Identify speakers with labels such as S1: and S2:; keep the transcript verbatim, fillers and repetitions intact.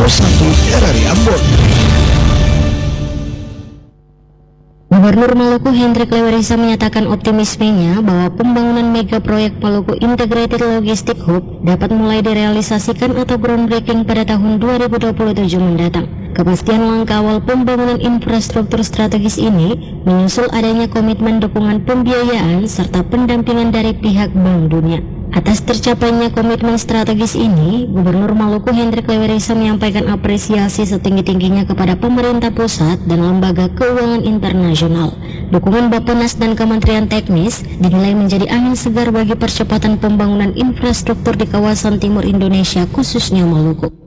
S1: nomor satu R R I Ambon.
S2: Gubernur Maluku Hendrik Lewerisa menyatakan optimismenya bahwa pembangunan mega proyek Maluku Integrated Logistic Hub dapat mulai direalisasikan atau groundbreaking pada tahun dua ribu dua puluh tujuh mendatang. Kepastian langkah awal pembangunan infrastruktur strategis ini menyusul adanya komitmen dukungan pembiayaan serta pendampingan dari pihak Bank Dunia. Atas tercapainya komitmen strategis ini, Gubernur Maluku Hendrik Lewerisa menyampaikan apresiasi setinggi-tingginya kepada pemerintah pusat dan lembaga keuangan internasional. Dukungan Bappenas dan Kementerian Teknis dinilai menjadi angin segar bagi percepatan pembangunan infrastruktur di kawasan timur Indonesia, khususnya Maluku.